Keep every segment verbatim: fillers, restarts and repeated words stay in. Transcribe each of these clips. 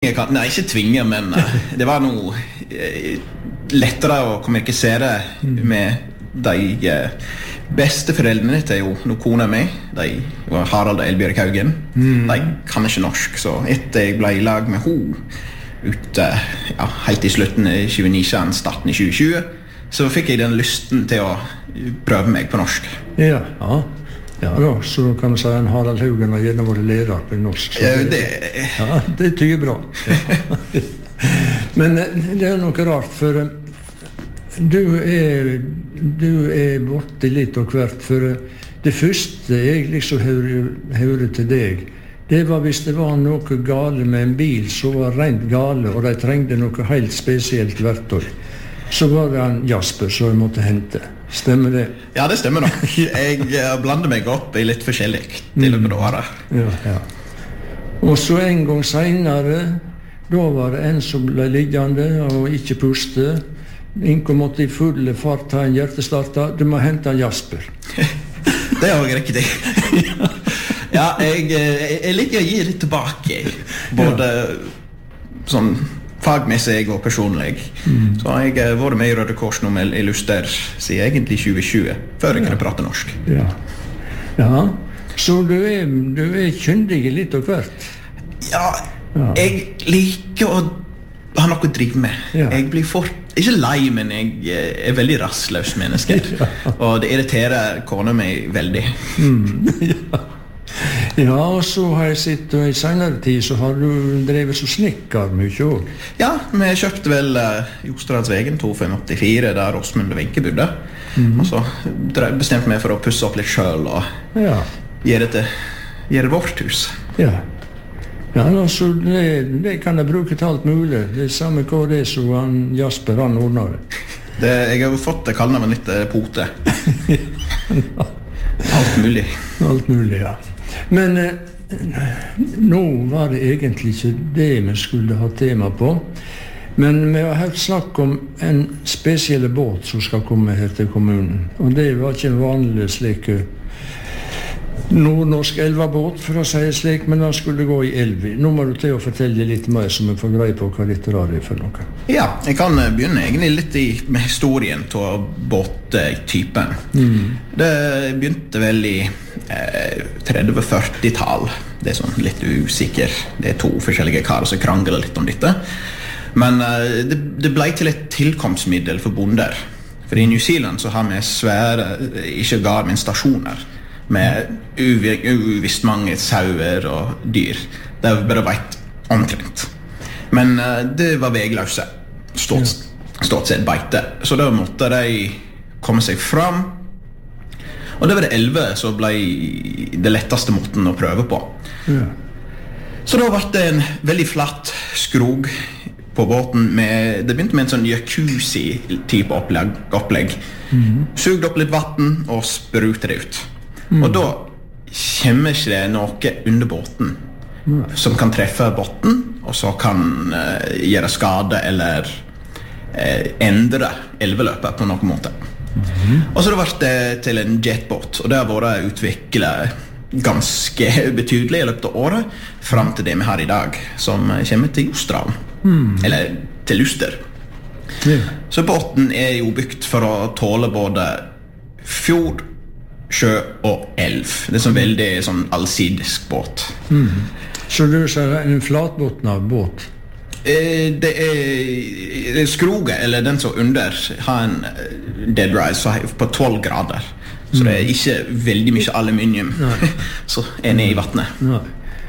tvinge, nei, ikke tvinge, men uh, det var noe uh, lettere å kommunisere med de uh, beste foreldrene til jo, noe kona med, de var Harald og Elbjørg Haugen. Mm. De kan ikke norsk, så etter jeg ble i lag med ho ute, ja, helt i slutten i tjueni, starten i tjue tjue, så fikk jeg den lysten til å prøve meg på norsk. Ja, ja. Ja, da, så kan man si en Harald Haugen har gjerne vært lærer på norsk. Ja, det... Ja, det tyder bra. Ja. Men det er noe rart, for du er, du er borte litt og hvert, for det første jeg liksom hører til deg, det var hvis det var noe gale med en bil, så var rent gale, og de trengte noe helt spesielt verktøy. Så var det en Jasper som jeg måtte hente. Stemmer det? Ja, det stemmer nok. Jeg blander meg opp i litt forskjellig til løpet av året. Ja, ja. Og så en gang senere, da var det en som ble liggende og ikke puste. Inko måtte i fulle fart ta en hjertestarter. Du må hente en Jasper. Det er også riktig. Ja, jeg, jeg liker å gi litt tilbake. Både sånn fagmessig og personlig. Mm. Så jeg har vært med i Røde Kors nå med i Luster siden egentlig tjue tjue, før jeg ja. kunne prate norsk. Ja, ja. Så du er, du er kyndig litt og hvert? Ja, ja, jeg liker å ha noe å drive med. Ja. Jeg blir for, ikke lei, men jeg er veldig rastløs menneske. Ja. Og det irriterer kona meg veldig. Mm. Ja. Ja, og så har jeg sett, og i senere tid så har du drevet så snikker mye også. Ja, vi kjøpte vel uh, Jostradsvegen to fem åtte fire, der Åsmund og Wenche bodde. Mm. Og så bestemte vi for å pusse opp litt selv og ja. gjøre det til, gjøre vårt hus. Ja, ja altså, det, det kan jeg bruke til alt mulig. Det er samme hva det er som han Jasper, han ordner det. det. Jeg har jo fått det kallet med litt uh, pote. Ja. Alt mulig. Alt mulig, ja. Men eh, nå var det egentlig ikke det vi skulle ha tema på, men vi har hørt snakk om en spesiell båt som skal komme her til kommunen, og det var ikke en vanlig slik nordnorsk elvabåt, for å si det slik, men den skulle gå i elv. Nå må du til å fortelle litt mer, så vi får greie på hva dette er for noe. Ja, jeg kan begynne egentlig litt i, med historien til båttypen. Mm. Det begynte vel i eh, tretti-førti-tall. Det er sånn litt usikker. Det er to forskjellige karer som krangler litt om dette. Men eh, det, det ble til et tilkomstmiddel for bonder. For i New Zealand så har vi svære, ikke Garmin-stasjoner, med uvisst mange sauer og dyr. Det var bare veit omtrent. Men uh, det var vegløse, stort, stort sett beite. Så da måtte de komme seg fram. Og det var det elve som ble det letteste måten å prøve på. Ja. Så da var det en veldig flatt skrog på båten. Med, det begynte med en sånn jacuzzi-type opplegg. opplegg. Mm-hmm. Sugde opp litt vatten og sprute det ut. Mm. Og da kommer ikke det noe under båten mm. som kan treffe båten, og så kan uh, gjøre skade eller uh, endre elveløpet på noen måte. Mm. Og så det ble det til en jetbåt, og det har vært utviklet ganske betydelig i løpet av året, frem til det vi har i dag, som kommer til Jostralen, mm. eller til Luster. Mm. Så båten er jo bygd for å tåle både fjord, sjø og elv. Det er sånn veldig sånn allsidisk båt. Mm. Så du sier en flatbåtna båt? Eh, det er skroget, eller den som under, har en dead rise på tolv grader. Så mm. det er ikke veldig mye aluminium så er nede i vattnet. Nei.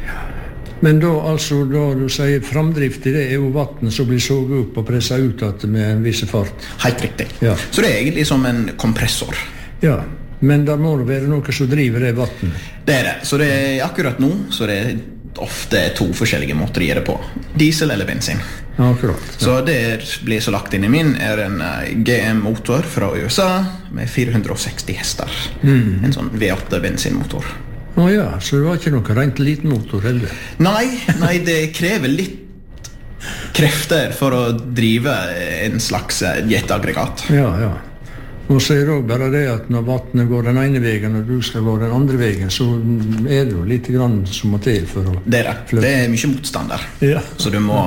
Men da, altså, da du sier framdrift i det, er jo vattnet som blir såget opp og presset ut at med en viss fart. Helt riktig. Ja. Så det er egentlig som en kompressor. Ja. Men da må det være noe som driver det vatten. Det er det. Så det er akkurat nå, så det er ofte to forskjellige måter å gjøre det på. Diesel eller bensin. Akkurat. Ja. Så det blir så lagt inn i min er en G M-motor fra U S A med fire hundre og seksti hester. Mm. En sånn V åtte bensinmotor. Å ja, så det var ikke noe rent liten motor heller? Nei, nei, det krever litt krefter for å drive en slags jetaggregat. Ja, ja. Og så er det også bare det at når vattnet går den ene veien og du skal gå den andre veien, så er det jo litt grann som må til for å det er det. Det er mye motstand der. Ja. Så du må